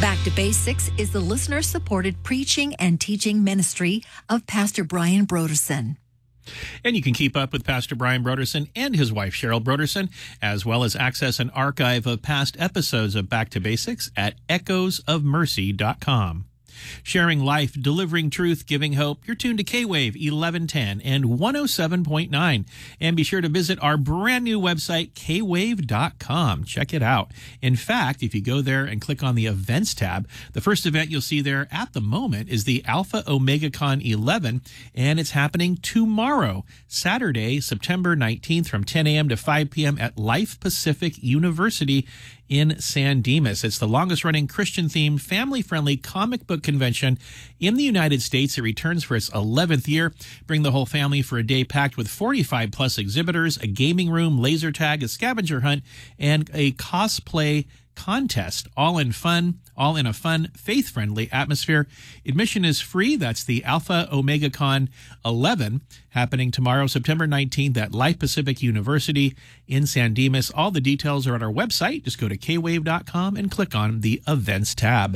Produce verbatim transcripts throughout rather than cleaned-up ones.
Back to Basics is the listener-supported preaching and teaching ministry of Pastor Brian Brodersen. And you can keep up with Pastor Brian Brodersen and his wife, Cheryl Brodersen, as well as access an archive of past episodes of Back to Basics at echoes of mercy dot com. Sharing life, delivering truth, giving hope. You're tuned to K-Wave eleven ten and one oh seven point nine. And be sure to visit our brand new website, K wave dot com. Check it out. In fact, if you go there and click on the Events tab, the first event you'll see there at the moment is the Alpha Omega Con eleven, and it's happening tomorrow, Saturday, September nineteenth from ten a.m. to five p.m. at Life Pacific University in San Dimas. It's the longest-running Christian-themed, family-friendly comic book convention in the United States. It returns for its eleventh year. Bring the whole family for a day packed with forty-five plus exhibitors, a gaming room, laser tag, a scavenger hunt, and a cosplay contest, all in fun, all in a fun, faith-friendly atmosphere. Admission is free. That's the Alpha Omega Con eleven, happening tomorrow, September nineteenth at Life Pacific University in San Dimas. All the details are on our website. Just go to K wave dot com and click on the Events tab.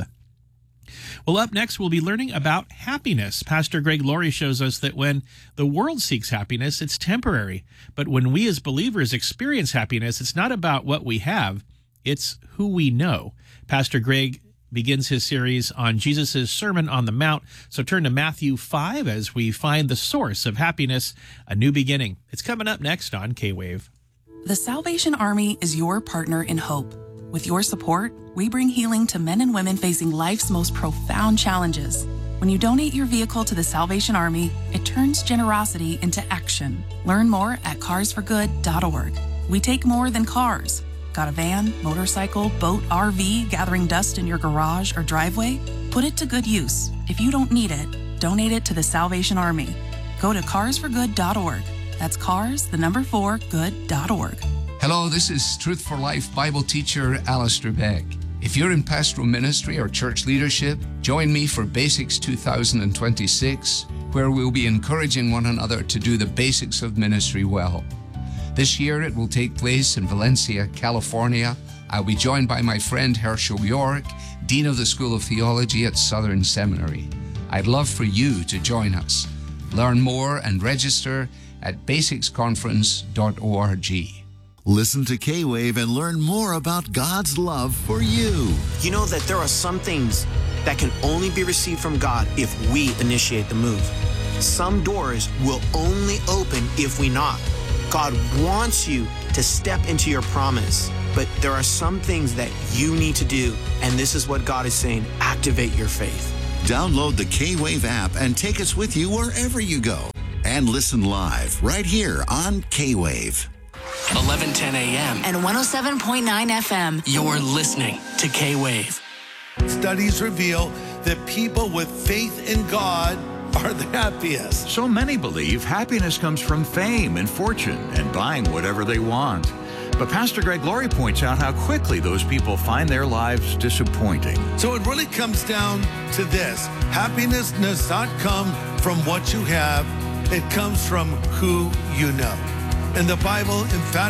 Well, up next, we'll be learning about happiness. Pastor Greg Laurie shows us that when the world seeks happiness, it's temporary. But when we as believers experience happiness, it's not about what we have, it's who we know. Pastor Greg begins his series on Jesus' Sermon on the Mount. So turn to Matthew five as we find the source of happiness, a new beginning. It's coming up next on K-Wave. The Salvation Army is your partner in hope. With your support, we bring healing to men and women facing life's most profound challenges. When you donate your vehicle to the Salvation Army, it turns generosity into action. Learn more at cars for good dot org. We take more than cars. Got a van, motorcycle, boat, R V gathering dust in your garage or driveway? Put it to good use. If you don't need it, donate it to the Salvation Army. Go to cars for good dot org. That's cars, the number four, good dot org. Hello, this is Truth for Life Bible teacher Alistair Beck. If you're in pastoral ministry or church leadership, join me for Basics two thousand twenty-six, where we'll be encouraging one another to do the basics of ministry well. This year it will take place in Valencia, California. I'll be joined by my friend Herschel York, Dean of the School of Theology at Southern Seminary. I'd love for you to join us. Learn more and register at basics conference dot org. Listen to K-Wave and learn more about God's love for you. You know that there are some things that can only be received from God if we initiate the move. Some doors will only open if we knock. God wants you to step into your promise, but there are some things that you need to do, and this is what God is saying: activate your faith. Download the K-Wave app and take us with you wherever you go. And listen live right here on K-Wave. eleven ten a.m. And one oh seven point nine F M. You're listening to K-Wave. Studies reveal that people with faith in God are the happiest. So many believe happiness comes from fame and fortune and buying whatever they want. But Pastor Greg Laurie points out how quickly those people find their lives disappointing. So it really comes down to this. Happiness does not come from what you have. It comes from who you know. And the Bible emphatically